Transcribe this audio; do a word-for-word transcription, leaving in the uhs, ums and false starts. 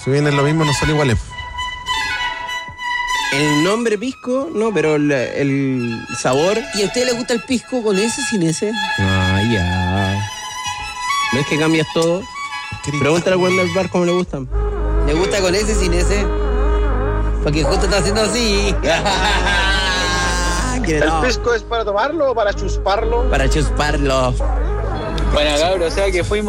Si vienen lo mismo, no son iguales. El nombre pisco, no, pero el, el sabor. ¿Y a usted le gusta el pisco con ese sin ese? Ah, ya. ¿Ves que cambias todo? Pregúntale a Wanda al bar cómo le gustan. ¿Le gusta con ese sin ese? Porque justo está haciendo así. ¿El pisco es para tomarlo o para chusparlo? Para chusparlo. Bueno, cabrón, o sea que fuimos